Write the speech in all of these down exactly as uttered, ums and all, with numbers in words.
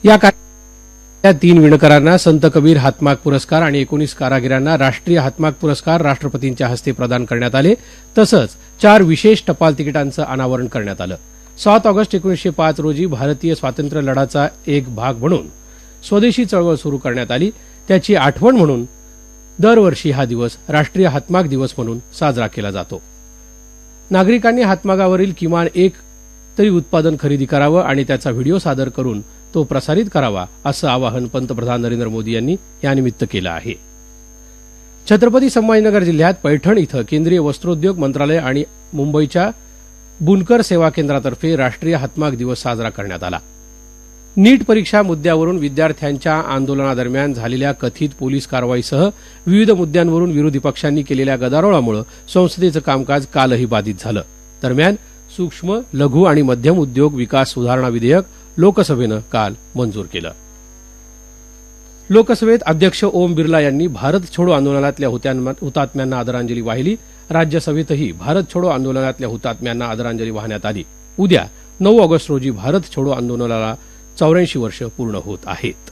या या तीन विणकरांना संत कबीर हातमाग पुरस्कार आणि एकोणीस कारागिरांना राष्ट्रीय हातमाग पुरस्कार राष्ट्रपतींच्या हस्ते प्रदान करण्यात आले. तसंच चार विशेष टपाल तिकिटांचं अनावरण करण्यात आलं. सात ऑगस्ट एकोणीसशे पाच रोजी भारतीय स्वातंत्र्य लढ्याचा एक भाग म्हणून स्वदेशी चळवळ सुरू करण्यात आली. त्याची आठवण म्हणून दरवर्षी हा दिवस राष्ट्रीय हातमाग दिवस म्हणून साजरा केला जातो. नागरिकांनी हातमागावरील किमान एक तरी उत्पादन खरेदी करावं आणि त्याचा व्हिडिओ सादर करून तो प्रसारित करावा, असं आवाहन पंतप्रधान नरेंद्र मोदी यांनी यानिमित्त केलं आहे. छत्रपती संभाजीनगर जिल्ह्यात पैठण इथं केंद्रीय वस्त्रोद्योग मंत्रालय आणि मुंबईच्या बुनकर सेवा केंद्रातर्फे राष्ट्रीय हातमाग दिवस साजरा करण्यात आला. नीट परीक्षा मुद्द्यावरून विद्यार्थ्यांच्या आंदोलनादरम्यान झालेल्या कथित पोलीस कारवाईसह विविध मुद्द्यांवरून विरोधी पक्षांनी केलेल्या गदारोळामुळे संसदेचं कामकाज कालही बाधित झालं. दरम्यान सूक्ष्म, लघु आणि मध्यम उद्योग विकास सुधारणा विधेयक लोकसभेनं काल मंजूर केलं. लोकसभेत अध्यक्ष ओम बिर्ला यांनी भारत छोडो आंदोलनातल्या हुतात्म्यांना आदरांजली वाहिली. राज्यसभेतही भारत छोडो आंदोलनातल्या हुतात्म्यांना आदरांजली वाहण्यात आली. उद्या नऊ ऑगस्ट रोजी भारत छोडो आंदोलनाला चौऱ्याऐंशी वर्ष पूर्ण होत आहेत.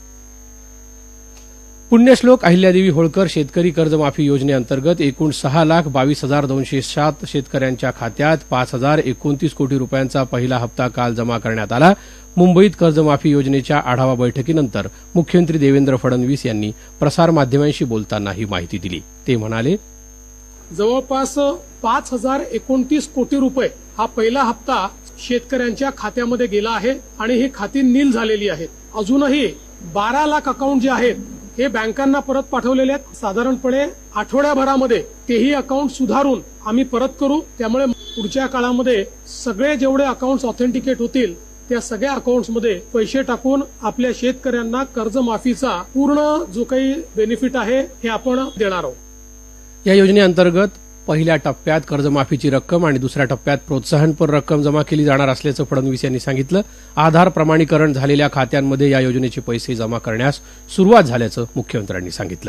पुण्यश्लोक अहिल्यादेवी होळकर शेतकरी कर्जमाफी योजनेअंतर्गत एकूण सहा लाख बावीस हजार दोनशे सात शेतकऱ्यांच्या खात्यात पाच हजार एकोणतीस कोटी रुपयांचा पहिला हप्ता काल जमा करण्यात आला. मुंबईत कर्जमाफी योजनेच्या आढावा बैठकीनंतर मुख्यमंत्री देवेंद्र फडणवीस यांनी प्रसारमाध्यमांशी बोलताना ही माहिती दिली. ते म्हणाले, जवळपास पाच हजार एकोणतीस कोटी रुपये हा पहिला हप्ता शेतकऱ्यांच्या खात्यामध्ये गेला आहे आणि ही खाती नील झालेली आहेत. अजूनही बारा लाख अकाउंट जे आहेत हे बँकांना परत पाठवलेले आहेत. साधारणपणे आठवड्याभरामध्ये तेही अकाउंट सुधारून आम्ही परत करू. त्यामुळे पुढच्या काळामध्ये सगळे जेवढे अकाउंट्स ऑथेंटिकेट होतील त्या सगळ्या अकाउंट्समध्ये पैसे टाकून आपल्या शेतकऱ्यांना कर्जमाफीचा पूर्ण जो काही बेनिफिट आहे हे आपण देणार आहोत. या योजनेअंतर्गत पहिल्या टप्प्यात कर्जमाफीची रक्कम आणि दुसऱ्या टप्प्यात प्रोत्साहनपर रक्कम जमा केली जाणार असल्याचं फडणवीस यांनी सांगितलं. आधार प्रमाणीकरण झालेल्या खात्यांमध्ये या योजनेचे पैसे जमा करण्यास सुरुवात झाल्याचं मुख्यमंत्र्यांनी सांगितलं.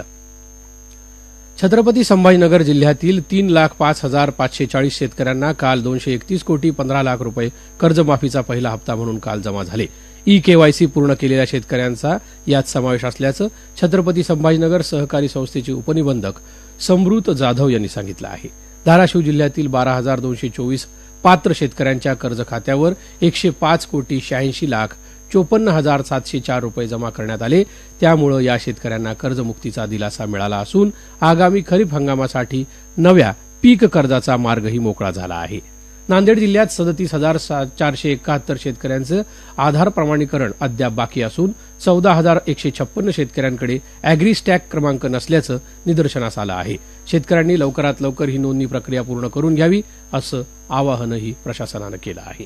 छत्रपती संभाजीनगर जिल्ह्यातील तीन लाख पाच हजार पाचशे चाळीस शेतकऱ्यांना काल दोनशे एकतीस कोटी पंधरा लाख रुपये कर्जमाफीचा पहिला हप्ता म्हणून काल जमा झाले. ई केवायसी पूर्ण केलेल्या शेतकऱ्यांचा यात समावेश असल्याचं छत्रपती संभाजीनगर सहकारी संस्थेचे उपनिबंधक समृत जाधव यांनी सांगितलं आहे. धाराशिव जिल्ह्यातील बारा हजार दोनशे चोवीस पात्र शेतकऱ्यांच्या कर्ज खात्यावर एकशे पाच कोटी शहाऐंशी लाख चोपन्न हजार सातशे चार रुपये जमा करण्यात आले. त्यामुळे या शेतकऱ्यांना कर्जमुक्तीचा दिलासा मिळाला असून आगामी खरीप हंगामासाठी नव्या पीक कर्जाचा मार्गही मोकळा झाला आहे. नांदेड जिल्ह्यात सदतीस हजार चारशे एकाहत्तर शेतकऱ्यांचं आधार प्रमाणीकरण अद्याप बाकी असून चौदा हजार एकशे छप्पन्न शेतकऱ्यांकडे अॅग्रीस्टॅक क्रमांक नसल्याचं निदर्शनास आलं आहे. शेतकऱ्यांनी लवकरात लवकर ही नोंदणी प्रक्रिया पूर्ण करून घ्यावी असं आवाहनही प्रशासनानं केलं आहे.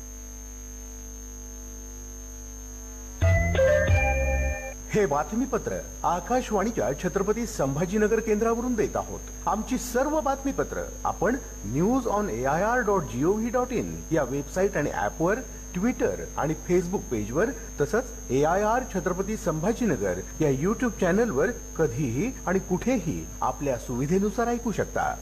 हे बातमीपत्र आकाशवाणीच्या छत्रपती संभाजीनगर केंद्रावरून देत आहोत. आमची सर्व बातमीपत्र आपण news on AIR dot G O V dot in या वेबसाईट आणि ऍपवर, ट्विटर आणि फेसबुक पेजवर तसंच एआयआर छत्रपती संभाजीनगर या युट्यूब चॅनलवर कधीही आणि कुठेही आपल्या सुविधेनुसार ऐकू शकता.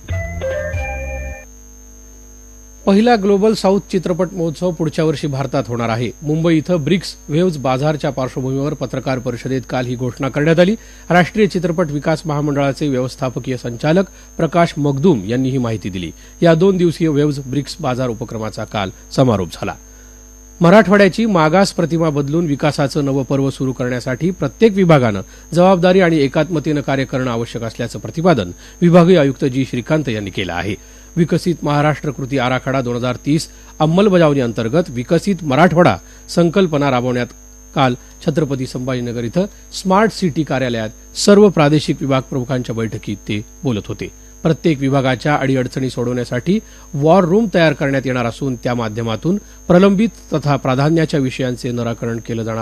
पहिला ग्लोबल साऊथ चित्रपट महोत्सव पुढच्या वर्षी भारतात होणार आहे. मुंबई इथं ब्रिक्स वेव्ज बाजारच्या पार्श्वभूमीवर पत्रकार परिषदेत काल ही घोषणा करण्यात आली. राष्ट्रीय चित्रपट विकास महामंडळाचे व्यवस्थापकीय संचालक प्रकाश मगदूम यांनी ही माहिती दिली. या दोन दिवसीय वेव्ज ब्रिक्स बाजार उपक्रमाचा काल समारोप झाला. मराठवाड्याची मागास प्रतिमा बदलून विकासाचं नवं पर्व सुरू करण्यासाठी प्रत्येक विभागानं जबाबदारी आणि एकात्मतेनं कार्य करणं आवश्यक असल्याचं प्रतिपादन विभागीय आयुक्त जी श्रीकांत यांनी केलं आहे. विकसित महाराष्ट्र कृती आराखडा दोन हजार तीस अंमलबजावणी अंतर्गत विकसित मराठवाडा संकल्पना राबवण्यात काल छत्रपती संभाजीनगर इथं स्मार्ट सिटी कार्यालयात सर्व प्रादेशिक विभाग प्रमुखांच्या बैठकीत ते बोलत होते. प्रत्येक विभागाच्या अडीअडचणी सोडवण्यासाठी वॉर रूम तयार करण्यात येणार असून त्या माध्यमातून प्रलंबित तथा प्राधान्याच्या विषयांचे निराकरण केलं जाणार